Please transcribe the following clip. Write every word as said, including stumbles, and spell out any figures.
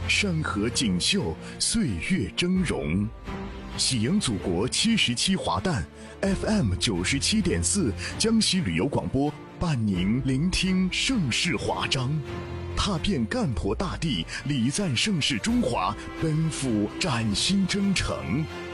山河锦绣，岁月峥嵘。喜迎祖国七十七华诞 F M 九十七点四江西旅游广播伴您聆听盛世华章，踏遍干婆大地，礼赞盛世中华，奔赴崭新征程。